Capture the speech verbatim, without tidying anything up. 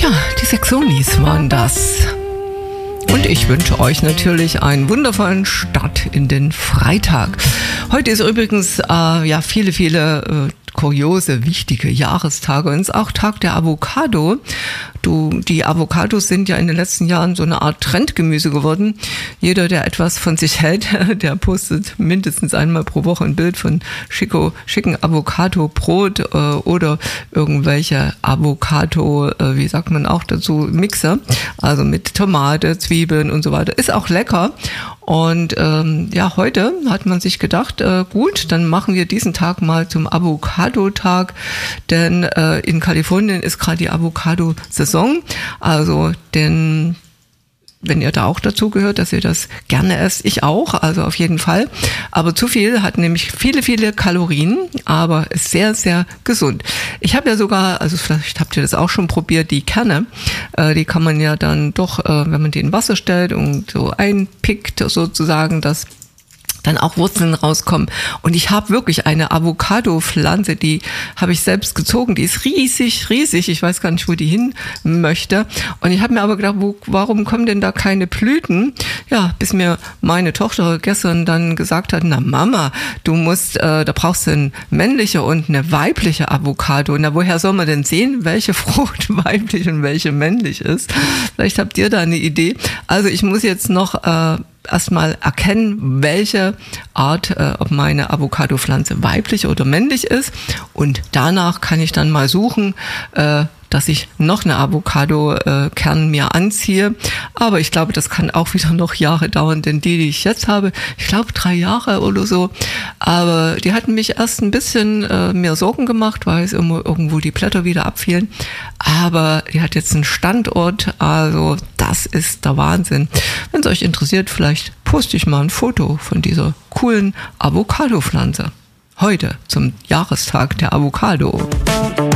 Tja, die Saxonis waren das. Und ich wünsche euch natürlich einen wundervollen Start in den Freitag. Heute ist übrigens äh, ja viele, viele äh, kuriose, wichtige Jahrestage und es ist auch Tag der Avocado. Du, die Avocados sind ja in den letzten Jahren so eine Art Trendgemüse geworden. Jeder, der etwas von sich hält, der postet mindestens einmal pro Woche ein Bild von schicko, schicken Avocado-Brot äh, oder irgendwelche Avocado, äh, wie sagt man auch dazu, Mixer, also mit Tomate, Zwiebeln und so weiter. Ist auch lecker. Und ähm, ja, heute hat man sich gedacht, äh, gut, dann machen wir diesen Tag mal zum Avocado-Tag, denn äh, in Kalifornien ist gerade die Avocado-Saison, also denn wenn ihr da auch dazu gehört, dass ihr das gerne esst, ich auch, also auf jeden Fall. Aber zu viel hat nämlich viele, viele Kalorien, aber ist sehr, sehr gesund. Ich habe ja sogar, also vielleicht habt ihr das auch schon probiert, die Kerne, äh, die kann man ja dann doch, äh, wenn man die in Wasser stellt und so einpickt sozusagen, das dann auch Wurzeln rauskommen. Und ich habe wirklich eine Avocado-Pflanze, die habe ich selbst gezogen. Die ist riesig, riesig. Ich weiß gar nicht, wo die hin möchte. Und ich habe mir aber gedacht, wo, warum kommen denn da keine Blüten? Ja, bis mir meine Tochter gestern dann gesagt hat, na Mama, du musst, äh, da brauchst du eine männliche und eine weibliche Avocado. Na, woher soll man denn sehen, welche Frucht weiblich und welche männlich ist? Vielleicht habt ihr da eine Idee. Also ich muss jetzt noch äh, erstmal erkennen, welche Art, äh, ob meine Avocado-Pflanze weiblich oder männlich ist. Und danach kann ich dann mal suchen, äh, dass ich noch eine Avocado-Kern mir anziehe. Aber ich glaube, das kann auch wieder noch Jahre dauern, denn die, die ich jetzt habe, ich glaube drei Jahre oder so, aber die hatten mich erst ein bisschen äh, mehr Sorgen gemacht, weil es immer irgendwo die Blätter wieder abfielen. Aber die hat jetzt einen Standort, also das ist der Wahnsinn. Wenn es euch interessiert, vielleicht poste ich mal ein Foto von dieser coolen Avocado-Pflanze. Heute zum Jahrestag der Avocado.